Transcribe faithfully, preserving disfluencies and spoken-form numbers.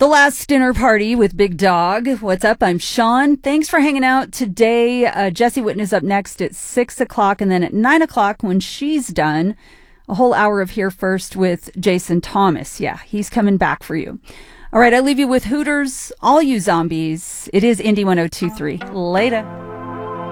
The Last Dinner Party with Big Dog. What's up? I'm Sean. Thanks for hanging out today. Uh, Jesse Whitten is up next at six o'clock, and then at nine o'clock when she's done, a whole hour of Here First with Jason Thomas. Yeah, he's coming back for you. All right, I leave you with Hooters, all you zombies. It is Indy one oh two point three. Later.